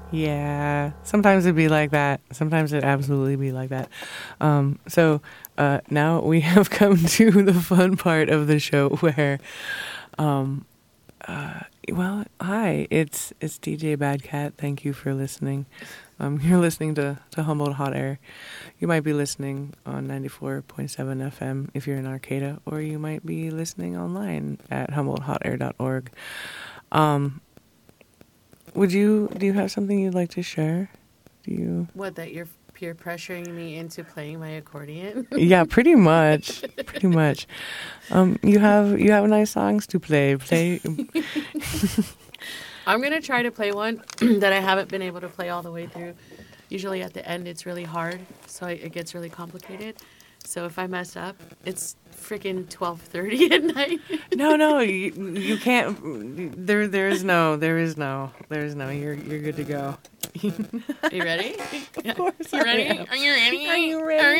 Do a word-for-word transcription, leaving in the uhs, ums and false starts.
Yeah, sometimes it'd be like that. Sometimes it'd absolutely be like that. Um, so uh, now we have come to the fun part of the show where, um, uh, well, hi, it's it's D J Bad Cat. Thank you for listening. Um, you're listening to, to Humboldt Hot Air. You might be listening on ninety-four point seven F M if you're in Arcata, or you might be listening online at humboldt hot air dot org. Um, Would you, do you have something you'd like to share? Do you? What, that you're peer pressuring me into playing my accordion? Yeah, pretty much, pretty much. Um, you have, you have nice songs to play. Play. I'm going to try to play one that I haven't been able to play all the way through. Usually at the end, it's really hard, so it gets really complicated. So if I mess up, it's freaking twelve thirty at night. No, no, you, you can't. There, there is no, there is no, there is no. You're, you're good to go. Are you ready? Of course, You ready? I am. Are you ready? Are you ready?